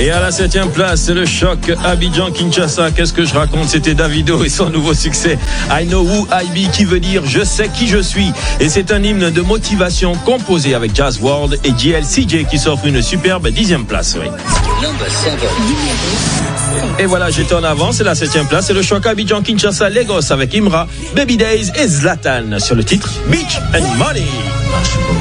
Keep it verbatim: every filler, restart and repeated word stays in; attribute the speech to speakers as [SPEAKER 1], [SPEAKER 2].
[SPEAKER 1] Et à la septième place, c'est le choc Abidjan-Kinshasa. Qu'est-ce que je raconte? C'était Davido et son nouveau succès I Know Who I Be, qui veut dire je sais qui je suis. Et c'est un hymne de motivation composé avec Jazz World et J L C J qui s'offre une superbe dixième place. Oui. Et voilà, j'étais en avant, c'est la septième place, c'est le choc Abidjan-Kinshasa Lagos avec Imra, Baby Days et Zlatan sur le titre Beach and Money.